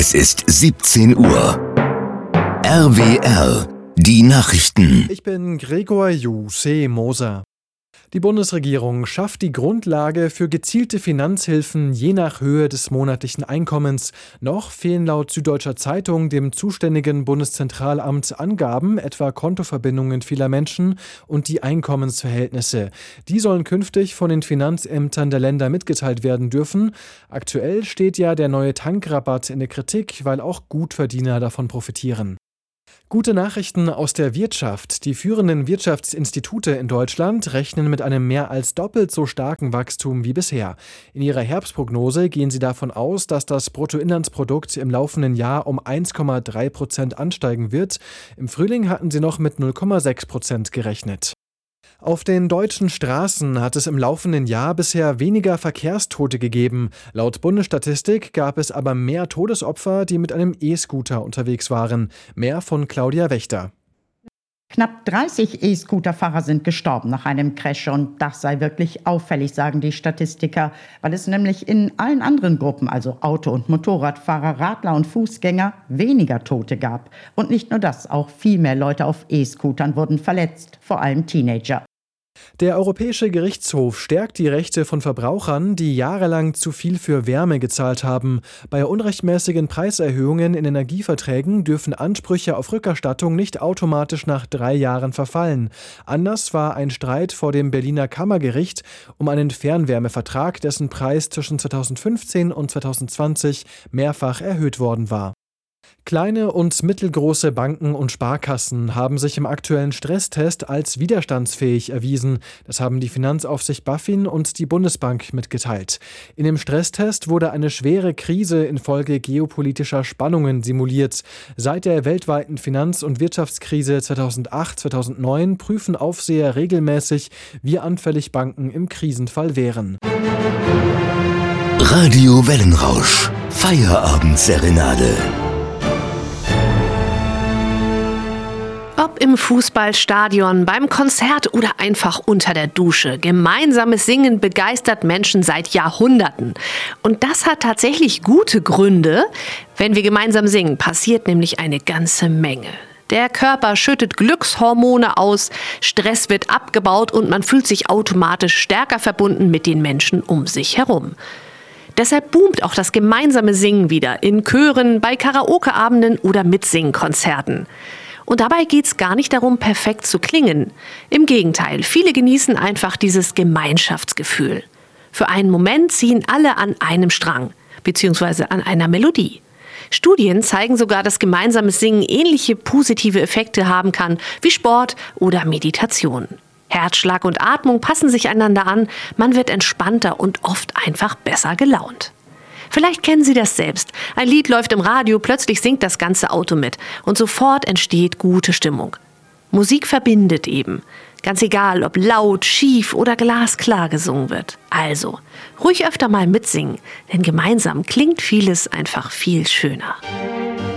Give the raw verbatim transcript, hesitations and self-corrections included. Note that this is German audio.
Es ist siebzehn Uhr. R W R, die Nachrichten. Ich bin Gregor Juse Moser. Die Bundesregierung schafft die Grundlage für gezielte Finanzhilfen je nach Höhe des monatlichen Einkommens. Noch fehlen laut Süddeutscher Zeitung dem zuständigen Bundeszentralamt Angaben, etwa Kontoverbindungen vieler Menschen und die Einkommensverhältnisse. Die sollen künftig von den Finanzämtern der Länder mitgeteilt werden dürfen. Aktuell steht ja der neue Tankrabatt in der Kritik, weil auch Gutverdiener davon profitieren. Gute Nachrichten aus der Wirtschaft. Die führenden Wirtschaftsinstitute in Deutschland rechnen mit einem mehr als doppelt so starken Wachstum wie bisher. In ihrer Herbstprognose gehen sie davon aus, dass das Bruttoinlandsprodukt im laufenden Jahr um eins Komma drei Prozent ansteigen wird. Im Frühling hatten sie noch mit null Komma sechs Prozent gerechnet. Auf den deutschen Straßen hat es im laufenden Jahr bisher weniger Verkehrstote gegeben. Laut Bundesstatistik gab es aber mehr Todesopfer, die mit einem E-Scooter unterwegs waren. Mehr von Claudia Wächter. Knapp dreißig E-Scooter-Fahrer sind gestorben nach einem Crash und das sei wirklich auffällig, sagen die Statistiker, weil es nämlich in allen anderen Gruppen, also Auto- und Motorradfahrer, Radler und Fußgänger, weniger Tote gab. Und nicht nur das, auch viel mehr Leute auf E-Scootern wurden verletzt, vor allem Teenager. Der Europäische Gerichtshof stärkt die Rechte von Verbrauchern, die jahrelang zu viel für Wärme gezahlt haben. Bei unrechtmäßigen Preiserhöhungen in Energieverträgen dürfen Ansprüche auf Rückerstattung nicht automatisch nach drei Jahren verfallen. Anders war ein Streit vor dem Berliner Kammergericht um einen Fernwärmevertrag, dessen Preis zwischen zweitausendfünfzehn und zweitausendzwanzig mehrfach erhöht worden war. Kleine und mittelgroße Banken und Sparkassen haben sich im aktuellen Stresstest als widerstandsfähig erwiesen. Das haben die Finanzaufsicht BaFin und die Bundesbank mitgeteilt. In dem Stresstest wurde eine schwere Krise infolge geopolitischer Spannungen simuliert. Seit der weltweiten Finanz- und Wirtschaftskrise zweitausendacht zweitausendneun prüfen Aufseher regelmäßig, wie anfällig Banken im Krisenfall wären. Radio Wellenrausch. Feierabendserenade. Ob im Fußballstadion, beim Konzert oder einfach unter der Dusche. Gemeinsames Singen begeistert Menschen seit Jahrhunderten. Und das hat tatsächlich gute Gründe. Wenn wir gemeinsam singen, passiert nämlich eine ganze Menge. Der Körper schüttet Glückshormone aus, Stress wird abgebaut und man fühlt sich automatisch stärker verbunden mit den Menschen um sich herum. Deshalb boomt auch das gemeinsame Singen wieder in Chören, bei Karaoke-Abenden oder Mitsingkonzerten. Und dabei geht es gar nicht darum, perfekt zu klingen. Im Gegenteil, viele genießen einfach dieses Gemeinschaftsgefühl. Für einen Moment ziehen alle an einem Strang, beziehungsweise an einer Melodie. Studien zeigen sogar, dass gemeinsames Singen ähnliche positive Effekte haben kann wie Sport oder Meditation. Herzschlag und Atmung passen sich einander an, man wird entspannter und oft einfach besser gelaunt. Vielleicht kennen Sie das selbst. Ein Lied läuft im Radio, plötzlich singt das ganze Auto mit und sofort entsteht gute Stimmung. Musik verbindet eben. Ganz egal, ob laut, schief oder glasklar gesungen wird. Also, ruhig öfter mal mitsingen, denn gemeinsam klingt vieles einfach viel schöner.